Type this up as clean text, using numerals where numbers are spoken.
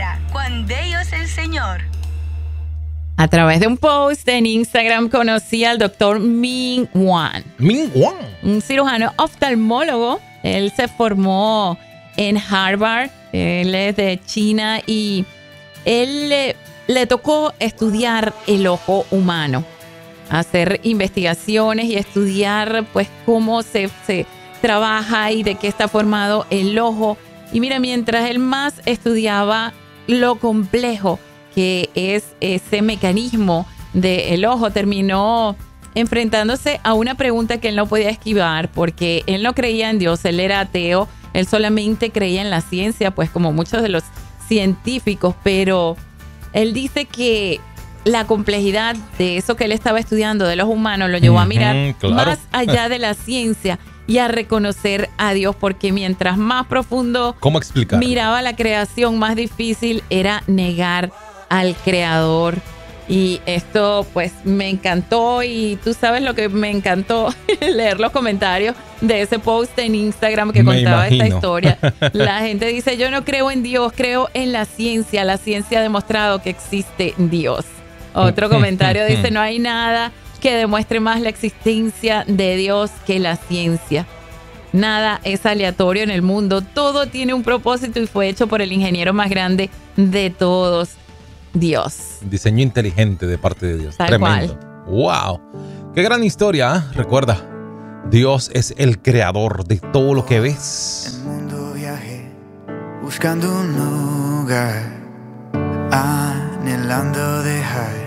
Ahora, con Dios el Señor. A través de un post en Instagram conocí al doctor Ming Wan. Ming Wan. Un cirujano oftalmólogo. Él se formó en Harvard. Él es de China y él le tocó estudiar el ojo humano. Hacer investigaciones y estudiar pues cómo se trabaja y de qué está formado el ojo. Y mira, mientras él más estudiaba lo complejo que es ese mecanismo del ojo, terminó enfrentándose a una pregunta que él no podía esquivar porque él no creía en Dios, él era ateo, él solamente creía en la ciencia, pues como muchos de los científicos, pero él dice que la complejidad de eso que él estaba estudiando de los humanos lo llevó a mirar más allá de la ciencia y a reconocer a Dios, porque mientras más profundo miraba la creación, más difícil era negar al Creador. Y esto pues me encantó, y tú sabes lo que me encantó, leer los comentarios de ese post en Instagram que contaba esta historia. La gente dice: yo no creo en Dios, creo en la ciencia ha demostrado que existe Dios. Otro comentario dice: no hay nada que demuestre más la existencia de Dios que la ciencia. Nada es aleatorio en el mundo, todo tiene un propósito y fue hecho por el ingeniero más grande de todos, Dios. Diseño inteligente de parte de Dios. Tal Tremendo. cual. ¡Wow! ¡Qué gran historia! ¿Eh? Recuerda, Dios es el creador de todo lo que ves. El mundo viajé buscando un lugar, anhelando dejar